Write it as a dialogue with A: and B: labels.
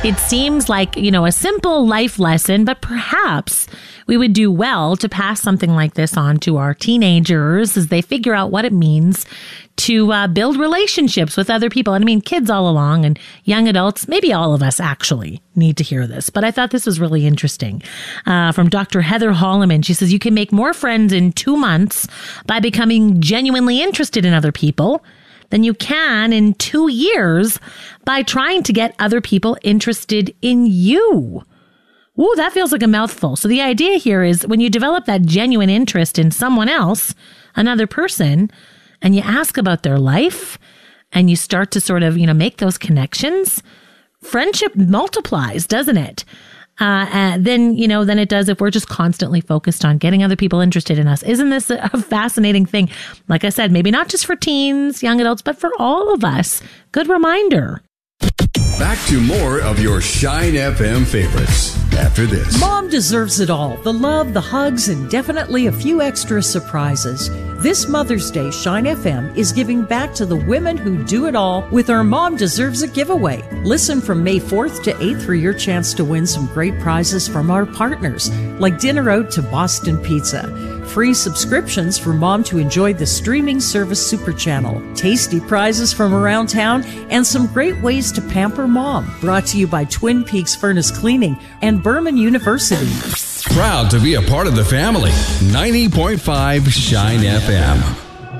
A: It seems like, a simple life lesson, but perhaps we would do well to pass something like this on to our teenagers as they figure out what it means to build relationships with other people. And I mean, kids all along and young adults, maybe all of us actually need to hear this. But I thought this was really interesting. From Dr. Heather Holleman, she says you can make more friends in 2 months by becoming genuinely interested in other people than you can in 2 years by trying to get other people interested in you. Ooh, that feels like a mouthful. So the idea here is when you develop that genuine interest in someone else, another person, and you ask about their life and you start to sort of, make those connections, friendship multiplies, doesn't it? Then it does if we're just constantly focused on getting other people interested in us. Isn't this a fascinating thing? Like I said, maybe not just for teens, young adults, but for all of us. Good reminder.
B: Back to more of your Shine FM favorites after this.
C: Mom deserves it all. The love, the hugs, and definitely a few extra surprises. This Mother's Day, Shine FM is giving back to the women who do it all with our Mom Deserves It giveaway. Listen from May 4th to 8th for your chance to win some great prizes from our partners, like dinner out to Boston Pizza, free subscriptions for Mom to enjoy the streaming service Super Channel, tasty prizes from around town, and some great ways to pamper Mom. Brought to you by Twin Peaks Furnace Cleaning and Berman University.
B: Proud to be a part of the family. 90.5 Shine FM.